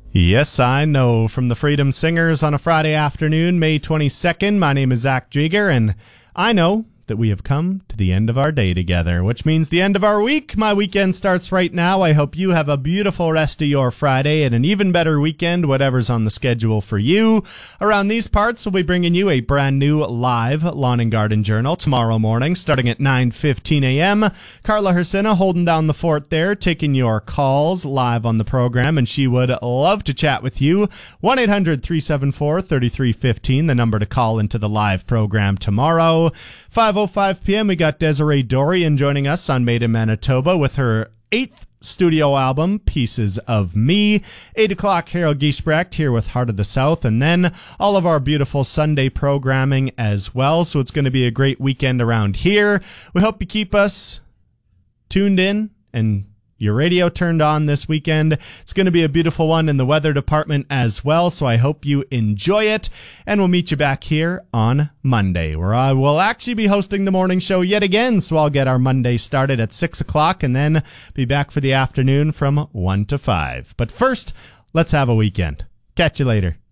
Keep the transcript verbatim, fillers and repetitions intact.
Yes, I know. From the Freedom Singers on a Friday afternoon, May twenty-second, my name is Zach Jieger, and I know that we have come to the end of our day together, which means the end of our week. My weekend starts right now. I hope you have a beautiful rest of your Friday and an even better weekend, whatever's on the schedule for you. Around these parts, we'll be bringing you a brand new live Lawn and Garden Journal tomorrow morning, starting at nine fifteen a.m. Carla Hersina holding down the fort there, taking your calls live on the program, and she would love to chat with you. one eight hundred three seven four three three one five, the number to call into the live program tomorrow. five oh five p.m. we got Desiree Dorian joining us on Made in Manitoba with her eighth studio album, Pieces of Me. eight o'clock, Harold Giesbrecht here with Heart of the South, and then all of our beautiful Sunday programming as well. So it's going to be a great weekend around here. We hope you keep us tuned in and your radio turned on this weekend. It's going to be a beautiful one in the weather department as well, so I hope you enjoy it. And we'll meet you back here on Monday, where I will actually be hosting the morning show yet again. So I'll get our Monday started at six o'clock and then be back for the afternoon from one to five. But first, let's have a weekend. Catch you later.